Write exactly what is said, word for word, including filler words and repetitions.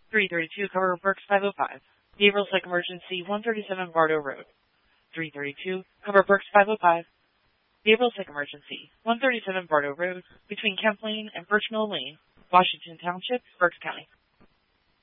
three thirty-two, cover Berks five oh five. Behavioral Psych Emergency, one thirty-seven Bardo Road. three thirty-two, cover Berks five oh five. Behavioral Psych Emergency, one thirty-seven Bardo Road, between Kemp Lane and Birchmill Lane, Washington Township, Berks County.